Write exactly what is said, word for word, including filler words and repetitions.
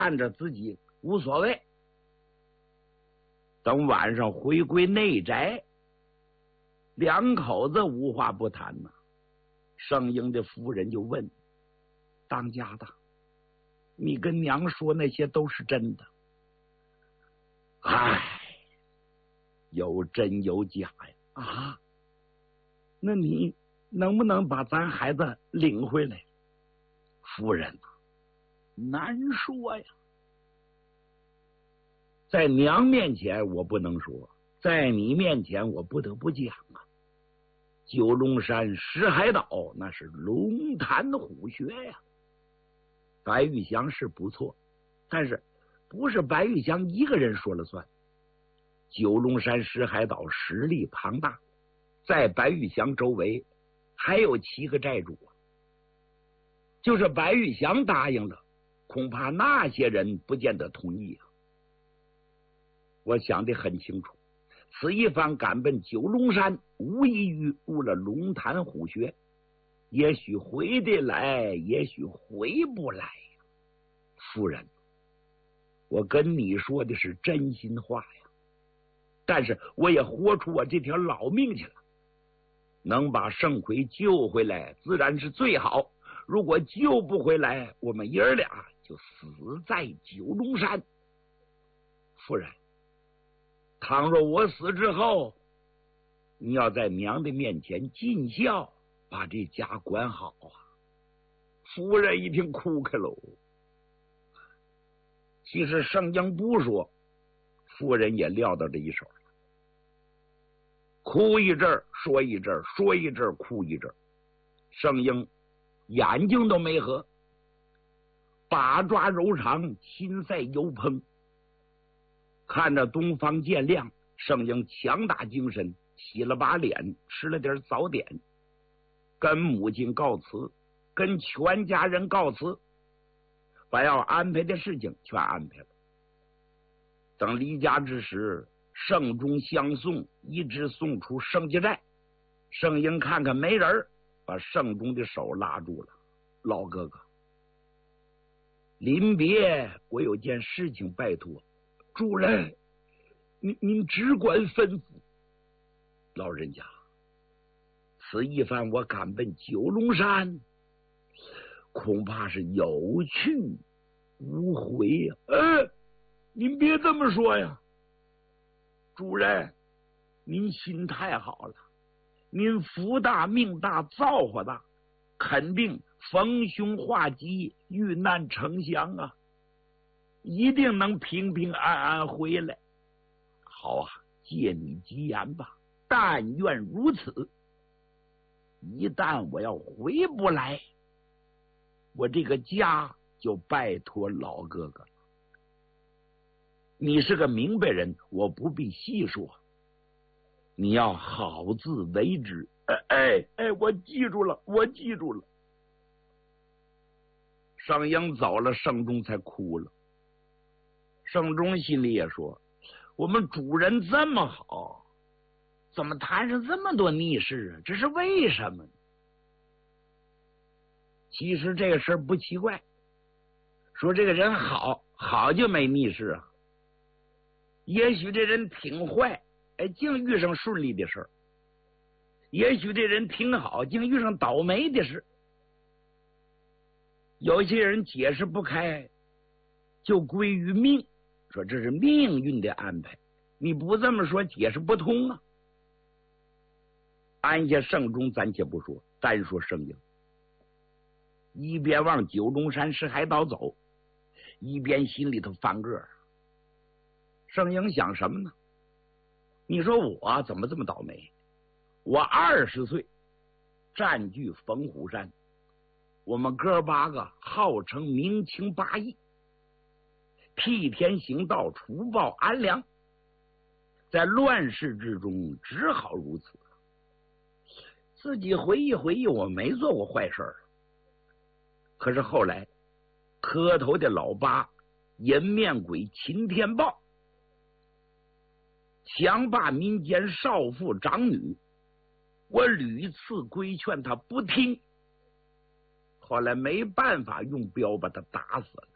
看着自己无所谓。等晚上回归内宅，两口子无话不谈呢。盛英的夫人就问当家的，你跟娘说那些都是真的？唉，有真有假呀。啊，那你能不能把咱孩子领回来？夫人难说呀，在娘面前我不能说，在你面前我不得不讲啊。九龙山石海岛那是龙潭虎穴呀。白玉祥是不错，但是不是白玉祥一个人说了算。九龙山石海岛实力庞大，在白玉祥周围还有七个寨主，就是白玉祥答应了，恐怕那些人不见得同意啊。我想得很清楚，此一番赶奔九龙山，无异于入了龙潭虎穴，也许回得来，也许回不来呀。夫人，我跟你说的是真心话呀，但是我也豁出我这条老命去了。能把盛奎救回来自然是最好，如果救不回来，我们爷儿俩就死在九龙山。夫人，倘若我死之后，你要在娘的面前尽孝，把这家管好啊。夫人一听哭开喽。其实盛英不说，夫人也料到这一手，哭一阵儿说一阵儿，说一阵儿哭一阵儿。盛英眼睛都没合，八爪柔肠，心赛油烹。看着东方渐亮，盛英强打精神，洗了把脸，吃了点早点，跟母亲告辞，跟全家人告辞，把要安排的事情全安排了。等离家之时，盛中相送，一直送出盛家寨。盛英看看没人，把盛中的手拉住了。老哥哥，临别我有件事情拜托，主人您您只管吩咐。老人家，此一番我赶奔九龙山，恐怕是有去无回呀、啊。哎，您别这么说呀，主人，您心太好了，您福大命大造化大，肯定逢凶化吉，遇难成祥啊，一定能平平安安回来。好啊，借你吉言吧，但愿如此。一旦我要回不来，我这个家就拜托老哥哥了。你是个明白人，我不必细说，你要好自为之。哎哎哎，我记住了，我记住了。盛英走了，盛中才哭了。盛中心里也说，我们主人这么好，怎么摊上这么多逆事啊？这是为什么呢？其实这个事儿不奇怪，说这个人好好就没逆事啊。也许这人挺坏，哎，净遇上顺利的事儿；也许这人挺好，净遇上倒霉的事。有些人解释不开，就归于命，说这是命运的安排。你不这么说，解释不通啊。安下盛中暂且不说，单说盛英，一边往九龙山石海岛走，一边心里头翻个儿。盛英想什么呢？你说我怎么这么倒霉？我二十岁占据凤虎山，我们哥八个号称明清八义，替天行道，除暴安良，在乱世之中只好如此。自己回忆回忆，我没做过坏事儿。可是后来磕头的老八颜面鬼秦天豹强霸民间少妇长女，我屡次规劝他不听，后来没办法用镖把他打死了。